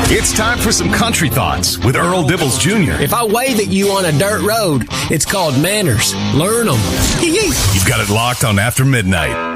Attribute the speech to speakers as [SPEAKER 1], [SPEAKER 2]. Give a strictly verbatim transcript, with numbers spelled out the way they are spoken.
[SPEAKER 1] It's time for some country thoughts with Earl Dibbles Junior
[SPEAKER 2] If I wave at you on a dirt road, it's called manners. Learn them.
[SPEAKER 1] You've got it locked on After Midnight.